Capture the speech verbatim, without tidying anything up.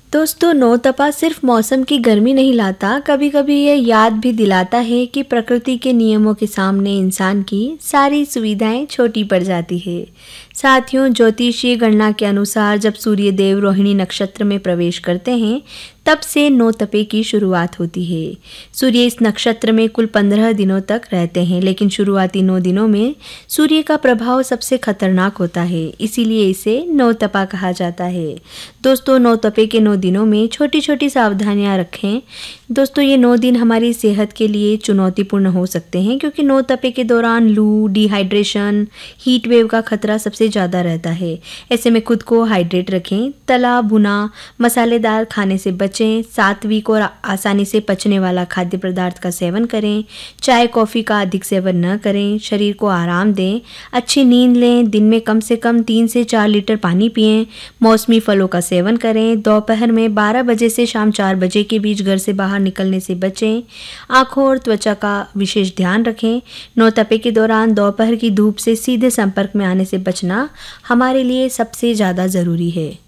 दोस्तों, नौतपा सिर्फ मौसम की गर्मी नहीं लाता, कभी कभी ये याद भी दिलाता है कि प्रकृति के नियमों के सामने इंसान की सारी सुविधाएं छोटी पड़ जाती है। साथियों, ज्योतिषीय गणना के अनुसार जब सूर्य देव रोहिणी नक्षत्र में प्रवेश करते हैं तब से नौतपे की शुरुआत होती है। सूर्य इस नक्षत्र में कुल पंद्रह दिनों तक रहते हैं, लेकिन शुरुआती नौ दिनों में सूर्य का प्रभाव सबसे खतरनाक होता है, इसीलिए इसे नौतपा कहा जाता है। दोस्तों, नौतपे के नौ दिनों में छोटी छोटी सावधानियां रखें। दोस्तों, ये नौ दिन हमारी सेहत के लिए चुनौतीपूर्ण हो सकते हैं, क्योंकि नौतपे के दौरान लू, डिहाइड्रेशन, हीट वेव का खतरा सबसे ज़्यादा रहता है। ऐसे में खुद को हाइड्रेट रखें, तला भुना मसालेदार खाने से बचें, सात्विक और आसानी से पचने वाला खाद्य पदार्थ का सेवन करें, चाय कॉफ़ी का अधिक सेवन न करें, शरीर को आराम दें, अच्छी नींद लें, दिन में कम से कम तीन से चार लीटर पानी पिएं, मौसमी फलों का सेवन करें, दोपहर में बारह बजे से शाम चार बजे के बीच घर से बाहर निकलने से बचें, आँखों और त्वचा का विशेष ध्यान रखें। नौतपे के दौरान दोपहर की धूप से सीधे संपर्क में आने से बचना हमारे लिए सबसे ज़्यादा ज़रूरी है।